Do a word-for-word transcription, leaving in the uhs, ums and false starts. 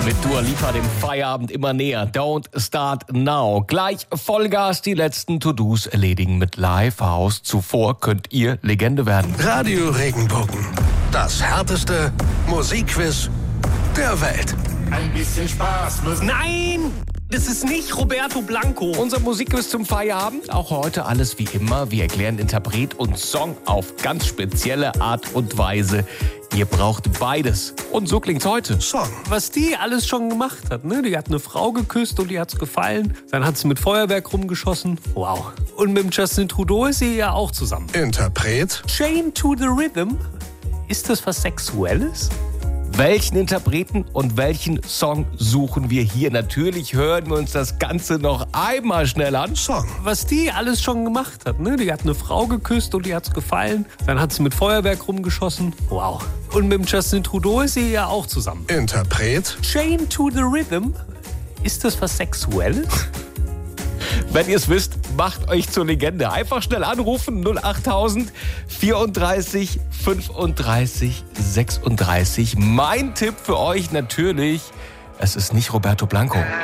Mit Dua Lipa dem Feierabend immer näher. Don't start now. Gleich Vollgas die letzten To-Dos erledigen mit Live House. Zuvor könnt ihr Legende werden. Radio Regenbogen. Das härteste Musikquiz der Welt. Ein bisschen Spaß muss. Nein! Das ist nicht Roberto Blanco. Unser Musikquiz zum Feierabend. Auch heute alles wie immer. Wir erklären Interpret und Song auf ganz spezielle Art und Weise. Ihr braucht beides. Und so klingt's heute. Song. Was die alles schon gemacht hat, ne? Die hat eine Frau geküsst und die hat's gefallen. Dann hat sie mit Feuerwerk rumgeschossen. Wow. Und mit dem Justin Trudeau ist sie ja auch zusammen. Interpret. Chain to the Rhythm. Ist das was Sexuelles? Welchen Interpreten und welchen Song suchen wir hier? Natürlich hören wir uns das Ganze noch einmal schnell an. Song. Was die alles schon gemacht hat, ne? Die hat eine Frau geküsst und die hat's gefallen. Dann hat sie mit Feuerwerk rumgeschossen. Wow. Und mit dem Justin Trudeau ist sie ja auch zusammen. Interpret. Chain to the Rhythm. Ist das was Sexuelles? Wenn ihr es wisst, macht euch zur Legende. Einfach schnell anrufen, null achttausend vierunddreißig fünfunddreißig sechsunddreißig. Mein Tipp für euch natürlich, es ist nicht Roberto Blanco.